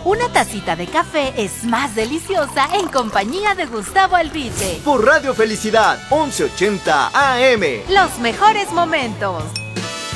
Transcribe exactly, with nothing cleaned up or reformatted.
Una tacita de café es más deliciosa en compañía de Gustavo Albite. Por Radio Felicidad, once ochenta A M. Los mejores momentos.